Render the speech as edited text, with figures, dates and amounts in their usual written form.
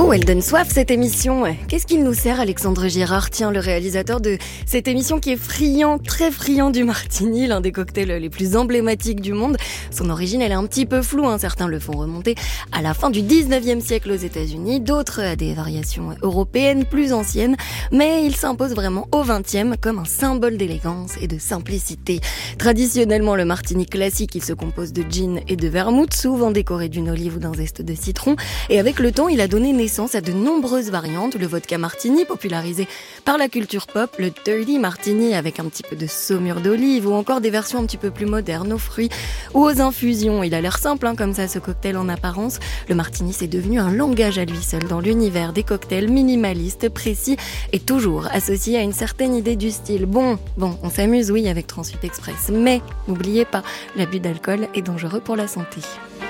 Oh, elle donne soif cette émission. Qu'est-ce qu'il nous sert, Alexandre Girard? Tiens, le réalisateur de cette émission qui est friand, très friand du martini, l'un des cocktails les plus emblématiques du monde. Son origine, elle est un petit peu floue, certains le font remonter à la fin du 19e siècle aux États-Unis, d'autres à des variations européennes plus anciennes, mais il s'impose vraiment au 20e comme un symbole d'élégance et de simplicité. Traditionnellement, le martini classique, il se compose de gin et de vermouth, souvent décoré d'une olive ou d'un zeste de citron, et avec le temps, il a donné naissance à de nombreuses variantes, le vodka martini popularisé par la culture pop, le dirty martini avec un petit peu de saumure d'olive ou encore des versions un petit peu plus modernes aux fruits ou aux infusions. Il a l'air simple comme ça ce cocktail en apparence. Le martini c'est devenu un langage à lui seul dans l'univers des cocktails minimalistes, précis et toujours associé à une certaine idée du style. Bon, on s'amuse oui avec 38 Express, mais n'oubliez pas, l'abus d'alcool est dangereux pour la santé.